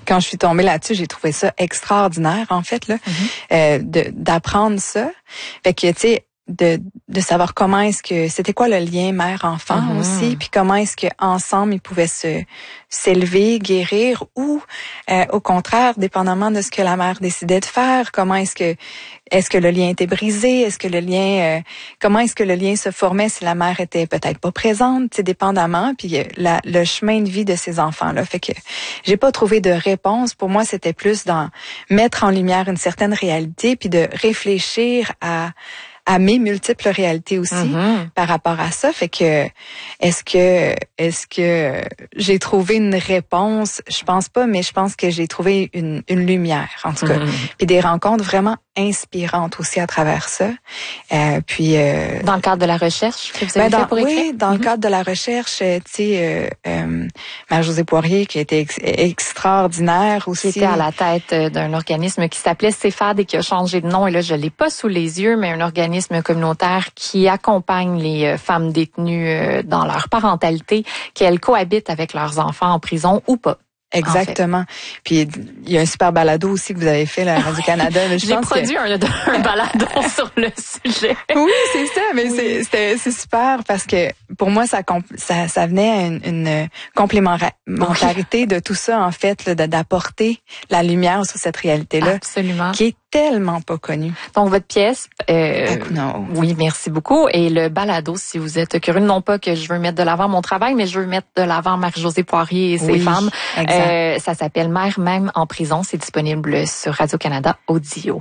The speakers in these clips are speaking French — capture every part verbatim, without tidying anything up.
quand je suis tombée là-dessus, j'ai trouvé ça extraordinaire, en fait, là, mm-hmm. euh, de, d'apprendre ça. Fait que, tu sais, de, de savoir comment est-ce que, c'était quoi le lien mère-enfant mm-hmm. aussi, puis comment est-ce que ensemble ils pouvaient se, s'élever, guérir, ou, euh, au contraire, dépendamment de ce que la mère décidait de faire, comment est-ce que, est-ce que le lien était brisé, est-ce que le lien, euh, comment est-ce que le lien se formait si la mère était peut-être pas présente, tu sais, dépendamment, puis la, le chemin de vie de ces enfants-là. Fait que j'ai pas trouvé de réponse. Pour moi, c'était plus dans mettre en lumière une certaine réalité, puis de réfléchir à à mes multiples réalités aussi mm-hmm. par rapport à ça. Fait que est-ce que est-ce que j'ai trouvé une réponse? Je pense pas, mais je pense que j'ai trouvé une, une lumière, en tout cas. Mm-hmm. Puis des rencontres vraiment inspirantes aussi à travers ça. Euh, puis euh, dans le cadre de la recherche que vous avez ben fait pour dans, écrire? Oui, dans mm-hmm. le cadre de la recherche, tu sais, euh, euh, Marie-Josée Poirier qui était ex- extraordinaire aussi. Qui était à la tête d'un organisme qui s'appelait CEFAD et qui a changé de nom. Et là, je l'ai pas sous les yeux, mais un organisme communautaire qui accompagne les femmes détenues dans leur parentalité, qu'elles cohabitent avec leurs enfants en prison ou pas. Exactement. En fait. Puis il y a un super balado aussi que vous avez fait là, à Radio-Canada. J'ai produit que... un, un balado sur le sujet. Oui, c'est ça, mais oui. c'est, c'était, c'est super parce que pour moi, ça, ça, ça venait à une, une complémentarité oui. de tout ça, en fait, là, d'apporter la lumière sur cette réalité-là. Absolument. Qui est tellement pas connue. Donc, votre pièce... Euh, non. Oui, merci beaucoup. Et le balado, si vous êtes curieux, non pas que je veux mettre de l'avant mon travail, mais je veux mettre de l'avant Marie-Josée Poirier et ses oui, femmes. Exact. Euh, ça s'appelle Mère même en prison. C'est disponible sur Radio-Canada Audio.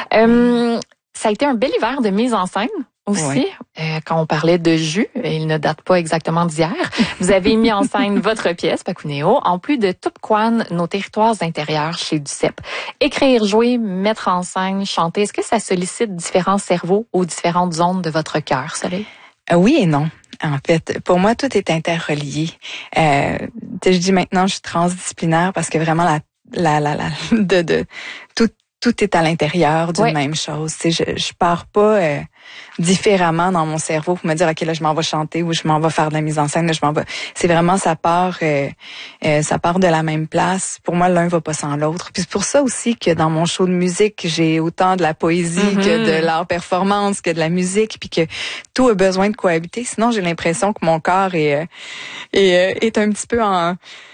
Euh, ça a été un bel hiver de mise en scène aussi. Oui. Euh, quand on parlait de jus, il ne date pas exactement d'hier. Vous avez mis en scène votre pièce, Pakuneo, en plus de Tupquan, nos territoires intérieurs chez Duceppe. Écrire, jouer, mettre en scène, chanter, est-ce que ça sollicite différents cerveaux aux différentes zones de votre cœur, Soleil? Euh, oui et non. En fait, pour moi, tout est interrelié. Euh, je dis maintenant, je suis transdisciplinaire parce que vraiment, la, la, la, la de, de, tout, tout est à l'intérieur d'une oui. même chose. Tu sais, je, je pars pas euh, différemment dans mon cerveau pour me dire, OK, là, je m'en vais chanter ou je m'en vais faire de la mise en scène. Là, je m'en vais. C'est vraiment, ça part, euh, euh, ça part de la même place. Pour moi, l'un va pas sans l'autre. Puis c'est pour ça aussi que dans mon show de musique, j'ai autant de la poésie mm-hmm. que de l'art performance, que de la musique, puis que tout a besoin de cohabiter. Sinon, j'ai l'impression que mon corps est, euh, est, est un petit peu en...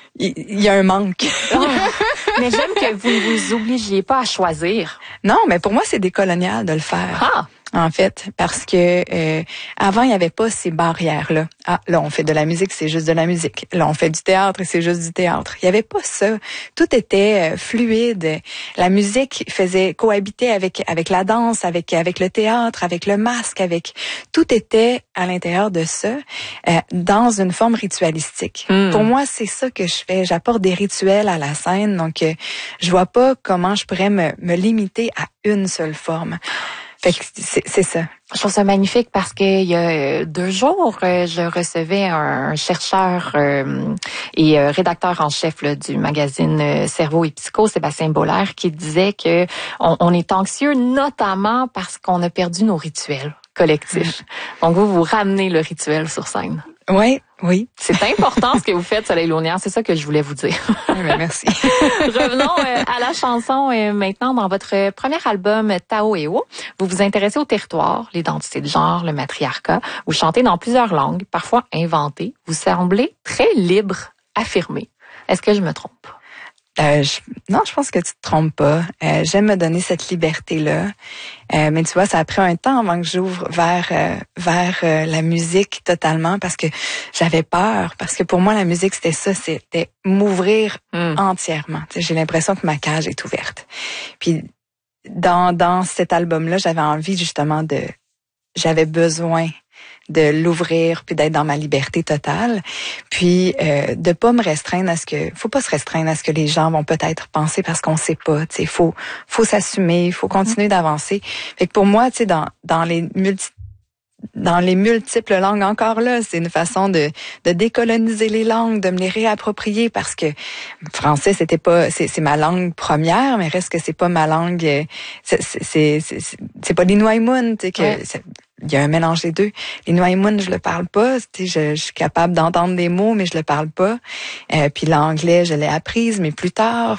Il y a un manque. Oh, mais j'aime que vous ne vous obligiez pas à choisir. Non, mais pour moi, c'est décolonial de le faire. Ah! En fait, parce que euh, avant il y avait pas ces barrières là. Ah, là on fait de la musique, c'est juste de la musique. Là on fait du théâtre et c'est juste du théâtre. Il y avait pas ça. Tout était euh, fluide. La musique faisait cohabiter avec avec la danse, avec avec le théâtre, avec le masque, avec tout était à l'intérieur de ça euh, dans une forme ritualistique. Mm. Pour moi, c'est ça que je fais. J'apporte des rituels à la scène, donc euh, je vois pas comment je pourrais me me limiter à une seule forme. Fait que c'est, c'est ça. Je trouve ça magnifique parce qu'il y a deux jours, je recevais un chercheur euh, et rédacteur en chef là, du magazine Cerveau et Psycho, Sébastien Bollaert, qui disait que on, on est anxieux notamment parce qu'on a perdu nos rituels collectifs. Donc vous, vous ramenez le rituel sur scène. Oui, oui. C'est important ce que vous faites, Soleil Launière. C'est ça que je voulais vous dire. Oui, ben merci. Revenons euh, à la chanson euh, maintenant. Dans votre premier album, Tao et O, vous vous intéressez au territoire, l'identité de genre, le matriarcat. Vous chantez dans plusieurs langues, parfois inventées. Vous semblez très libre, affirmé. Est-ce que je me trompe? Euh, je, non, je pense que tu te trompes pas. Euh, j'aime me donner cette liberté-là. Euh, mais tu vois, ça a pris un temps avant que j'ouvre vers euh, vers euh, la musique totalement parce que j'avais peur. Parce que pour moi, la musique, c'était ça, c'était m'ouvrir mm. entièrement. Tu sais, j'ai l'impression que ma cage est ouverte. Puis dans dans cet album-là, j'avais envie justement de... J'avais besoin de l'ouvrir puis d'être dans ma liberté totale, puis euh, de pas me restreindre à ce que faut pas se restreindre à ce que les gens vont peut-être penser parce qu'on sait pas, tu sais, faut faut s'assumer, faut continuer d'avancer. Fait que pour moi, tu sais, dans dans les multi dans les multiples langues encore là, c'est une façon de de décoloniser les langues, de me les réapproprier parce que français c'était pas c'est c'est ma langue première, mais reste que c'est pas ma langue, c'est c'est c'est c'est, c'est pas l'inuaimun, tu sais que ouais. Il y a un mélange des deux. L'inuaimun, je le parle pas. Tu sais, je, je suis capable d'entendre des mots, mais je le parle pas. Euh, puis l'anglais, je l'ai apprise, mais plus tard.